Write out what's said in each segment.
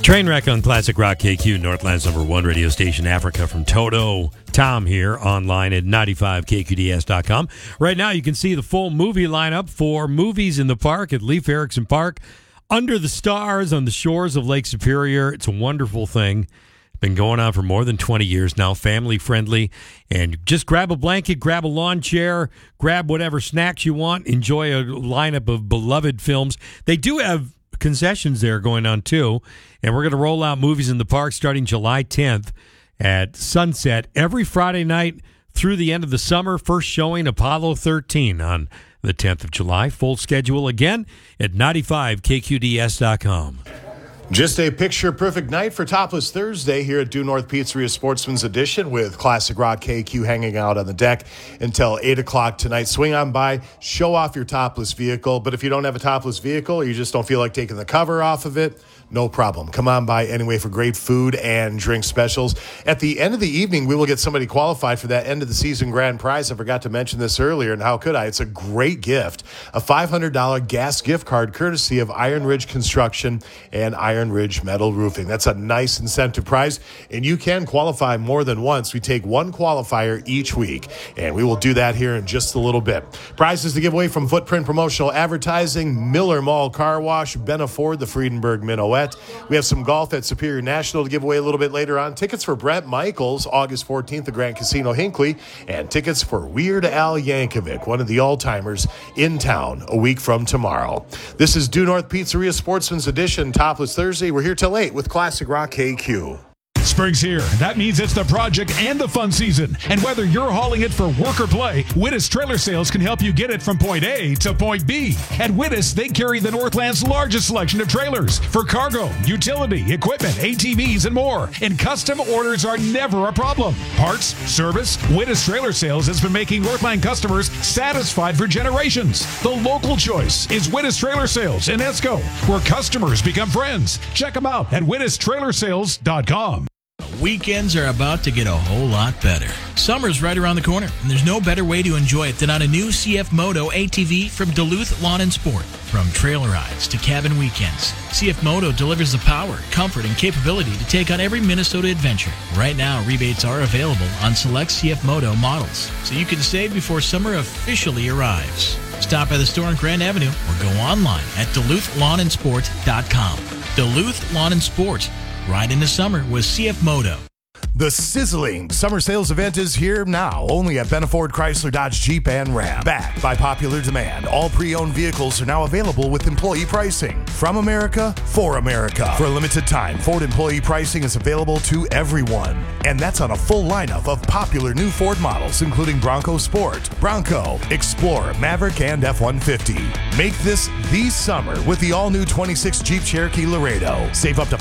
Trainwreck on Classic Rock KQ, Northland's #1 radio station, Africa from Toto. Tom here, online at 95kqds.com. Right now you can see the full movie lineup for Movies in the Park at Leif Erikson Park, under the stars on the shores of Lake Superior. It's a wonderful thing. Been going on for more than 20 years now, family friendly. And just grab a blanket, grab a lawn chair, grab whatever snacks you want, enjoy a lineup of beloved films. They do have concessions there going on too, and we're going to roll out Movies in the Park starting July 10th at sunset every Friday night through the end of the summer. First showing Apollo 13 on the 10th of July. Full schedule again at 95kqds.com. Just a picture-perfect night for Topless Thursday here at Due North Pizzeria Sportsman's Edition, with Classic Rock KQ hanging out on the deck until 8 o'clock tonight. Swing on by, show off your topless vehicle. But if you don't have a topless vehicle, or you just don't feel like taking the cover off of it, no problem. Come on by anyway for great food and drink specials. At the end of the evening, we will get somebody qualified for that end-of-the-season grand prize. I forgot to mention this earlier, and how could I? It's a great gift, a $500 gas gift card courtesy of Iron Ridge Construction and Iron Ridge Metal Roofing. That's a nice incentive prize, and you can qualify more than once. We take one qualifier each week, and we will do that here in just a little bit. Prizes to give away from Footprint Promotional Advertising, Miller Mall Car Wash, Benna Ford, the Friedenberg Minuet. We have some golf at Superior National to give away a little bit later on. Tickets for Brett Michaels, August 14th, the Grand Casino Hinckley, and tickets for Weird Al Yankovic, one of the all-timers in town a week from tomorrow. This is Due North Pizzeria Sportsman's Edition, Topless Thursday. We're here till 8 with Classic Rock KQ. Spring's here. That means it's the project and the fun season. And whether you're hauling it for work or play, Wittis Trailer Sales can help you get it from point A to point B. At Wittis, they carry the Northland's largest selection of trailers for cargo, utility, equipment, ATVs, and more. And custom orders are never a problem. Parts, service, Wittis Trailer Sales has been making Northland customers satisfied for generations. The local choice is Wittis Trailer Sales in Esco, where customers become friends. Check them out at WittisTrailerSales.com. Weekends are about to get a whole lot better. Summer's right around the corner, and there's no better way to enjoy it than on a new CF Moto ATV from Duluth Lawn and Sport. From trailer rides to cabin weekends, CF Moto delivers the power, comfort, and capability to take on every Minnesota adventure. Right now, rebates are available on select CF Moto models, so you can save before summer officially arrives. Stop by the store on Grand Avenue or go online at DuluthLawnandSport.com. Duluth Lawn and Sport. Ride into summer with CF Moto. The sizzling summer sales event is here now, only at Benna Ford, Chrysler, Dodge, Jeep, and Ram. Backed by popular demand, all pre-owned vehicles are now available with employee pricing. From America, for America. For a limited time, Ford employee pricing is available to everyone. And that's on a full lineup of popular new Ford models, including Bronco Sport, Bronco, Explorer, Maverick, and F-150. Make this the summer with the all-new 26 Jeep Cherokee Laredo. Save up to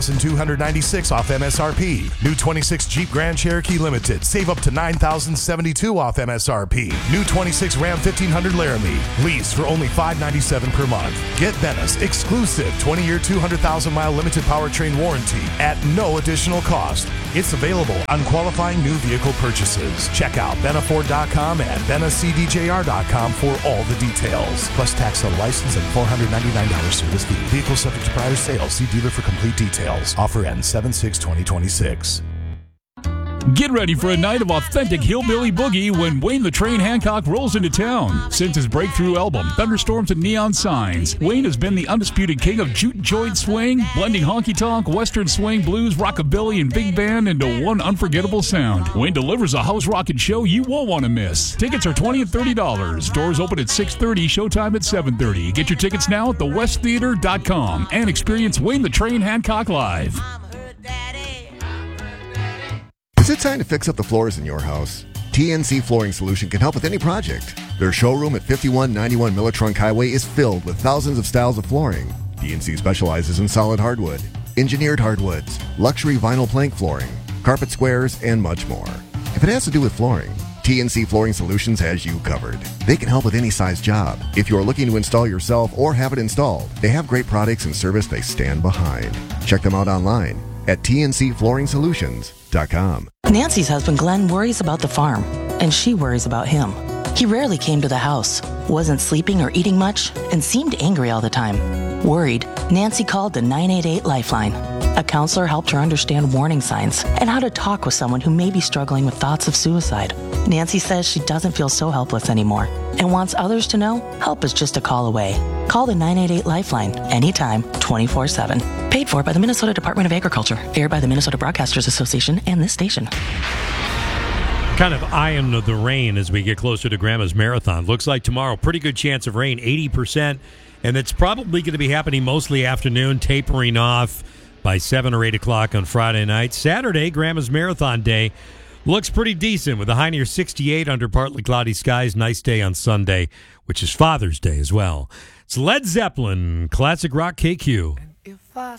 $5,296 off MSRP. New 26 Jeep Grand Cherokee Limited. Save up to $9,072 off MSRP. New 26 Ram 1500 Laramie. Lease for only $597 per month. Get Benna's exclusive 20-year, 200,000-mile limited powertrain warranty at no additional cost. It's available on qualifying new vehicle purchases. Check out BennaFord.com and BennaCDJR.com for all the details. Plus tax on license and $499 service fee. Vehicle subject to prior sale. See dealer for complete details. Offer ends 7/6/2026. Get ready for a night of authentic hillbilly boogie when Wayne the Train Hancock rolls into town. Since his breakthrough album, Thunderstorms and Neon Signs, Wayne has been the undisputed king of juke joint swing, blending honky-tonk, western swing, blues, rockabilly, and big band into one unforgettable sound. Wayne delivers a house rockin' show you won't want to miss. Tickets are $20 and $30. Doors open at 6:30, showtime at 7:30. Get your tickets now at thewesttheater.com and experience Wayne the Train Hancock live. Is it time to fix up the floors in your house? TNC Flooring Solution can help with any project. Their showroom at 5191 Miller Trunk Highway is filled with thousands of styles of flooring. TNC specializes in solid hardwood, engineered hardwoods, luxury vinyl plank flooring, carpet squares, and much more. If it has to do with flooring, TNC Flooring Solutions has you covered. They can help with any size job. If you are looking to install yourself or have it installed, they have great products and service they stand behind. Check them out online at tncflooringsolutions.com. Nancy's husband Glenn worries about the farm, and she worries about him. He rarely came to the house, wasn't sleeping or eating much, and seemed angry all the time. Worried, Nancy called the 988 Lifeline. A counselor helped her understand warning signs and how to talk with someone who may be struggling with thoughts of suicide. Nancy says she doesn't feel so helpless anymore and wants others to know help is just a call away. Call the 988 Lifeline anytime, 24/7. Paid for by the Minnesota Department of Agriculture. Aired by the Minnesota Broadcasters Association and this station. Kind of eyeing the rain as we get closer to Grandma's Marathon. Looks like tomorrow, pretty good chance of rain, 80%. And it's probably going to be happening mostly afternoon, tapering off by 7 or 8 o'clock on Friday night. Saturday, Grandma's Marathon Day, looks pretty decent with a high near 68 under partly cloudy skies. Nice day on Sunday, which is Father's Day as well. It's Led Zeppelin, classic rock KQ. If I